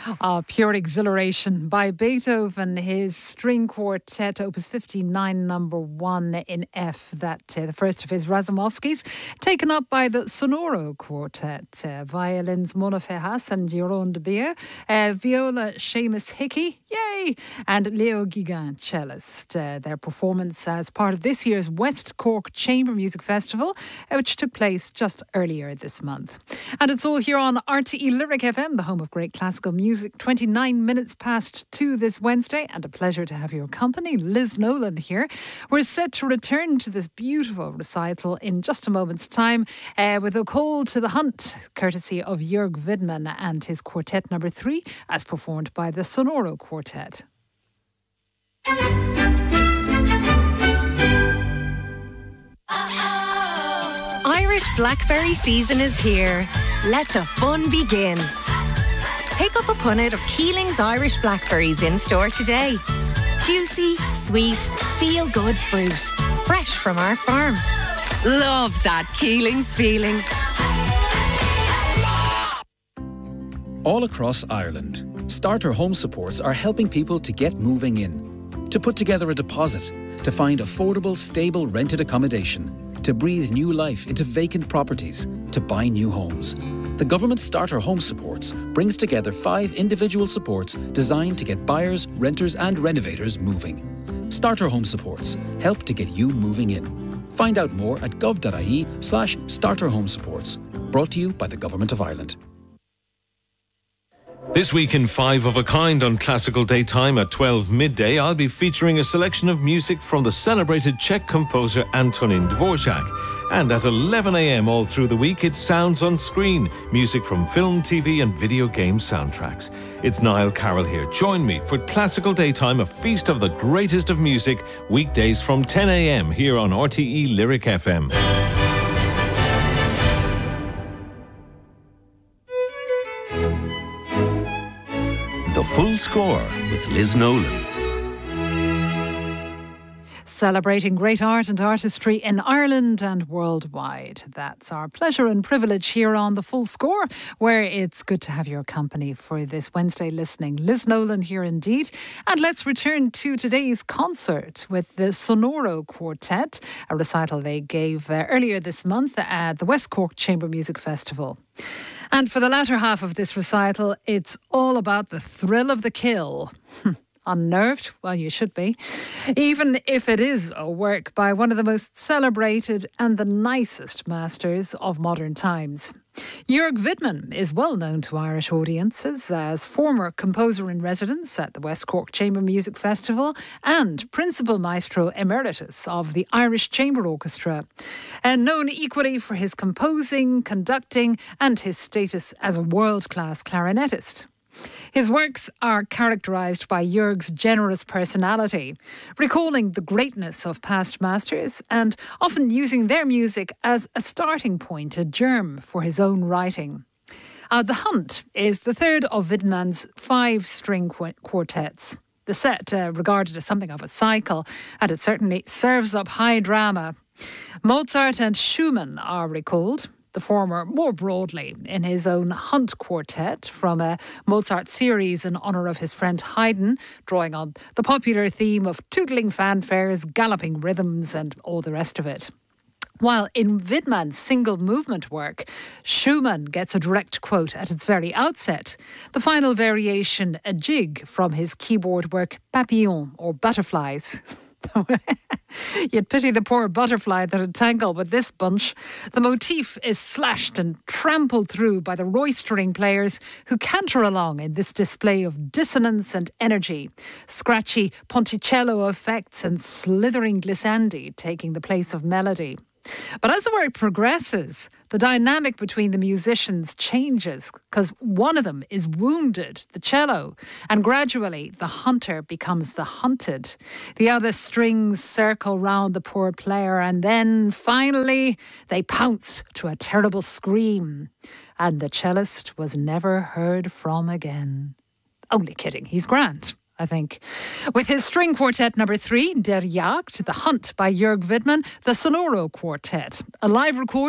Pure exhilaration by Beethoven, his string quartet, Opus 59, number 1 in F. That the first of his Razumovskys, taken up by the Sonoro Quartet. Violins Mona Ferras and Jeroen de Beer, viola Seamus Hickey, yay, and Leo Guiguin, cellist. Their performance as part of this year's West Cork Chamber Music Festival, which took place just earlier this month. And it's all here on RTE Lyric FM, the home of great classical music. 29 minutes past 2 this Wednesday, and a pleasure to have your company. Liz Nolan here. We're set to return to this beautiful recital in just a moment's time with a call to the hunt, courtesy of Jörg Widmann and his quartet number 3, as performed by the Sonoro Quartet. Irish blackberry season is here. Let the fun begin. Pick up a punnet of Keeling's Irish blackberries in store today. Juicy, sweet, feel-good fruit. Fresh from our farm. Love that Keeling's feeling. All across Ireland, Starter Home Supports are helping people to get moving in, to put together a deposit, to find affordable, stable rented accommodation, to breathe new life into vacant properties, to buy new homes. The government Starter Home Supports brings together 5 individual supports designed to get buyers, renters and renovators moving. Starter Home Supports help to get you moving in. Find out more at gov.ie/starterhomesupports. Brought to you by the Government of Ireland. This week in 5 of a Kind on Classical Daytime at 12 midday, I'll be featuring a selection of music from the celebrated Czech composer Antonín Dvořák. And at 11 a.m. all through the week, it's Sounds on Screen, music from film, TV and video game soundtracks. It's Niall Carroll here. Join me for Classical Daytime, a feast of the greatest of music, weekdays from 10 a.m. here on RTE Lyric FM. The Full Score with Liz Nolan. Celebrating great art and artistry in Ireland and worldwide. That's our pleasure and privilege here on The Full Score, where it's good to have your company for this Wednesday listening. Liz Nolan here indeed. And let's return to today's concert with the Sonoro Quartet, a recital they gave earlier this month at the West Cork Chamber Music Festival. And for the latter half of this recital, it's all about the thrill of the kill. Unnerved? Well, you should be. Even if it is a work by one of the most celebrated and the nicest masters of modern times. Jörg Widmann is well known to Irish audiences as former composer-in-residence at the West Cork Chamber Music Festival and principal maestro emeritus of the Irish Chamber Orchestra, and known equally for his composing, conducting and his status as a world-class clarinetist. His works are characterised by Jörg's generous personality, recalling the greatness of past masters and often using their music as a starting point, a germ for his own writing. The Hunt is the third of Widmann's 5-string quartets. The set regarded as something of a cycle, and it certainly serves up high drama. Mozart and Schumann are recalled, the former more broadly in his own Hunt Quartet from a Mozart series in honour of his friend Haydn, drawing on the popular theme of tootling fanfares, galloping rhythms and all the rest of it. While in Widmann's single movement work, Schumann gets a direct quote at its very outset. The final variation, a jig from his keyboard work Papillon, or Butterflies. You'd pity the poor butterfly that had tangled with this bunch. The motif is slashed and trampled through by the roistering players who canter along in this display of dissonance and energy. Scratchy ponticello effects and slithering glissandi taking the place of melody. But as the work progresses, the dynamic between the musicians changes because one of them is wounded, the cello, and gradually the hunter becomes the hunted. The other strings circle round the poor player and then finally they pounce to a terrible scream. And the cellist was never heard from again. Only kidding, he's grand, I think. With his string quartet number 3, Der Jagd, The Hunt by Jörg Widmann, the Sonoro Quartet, a live recording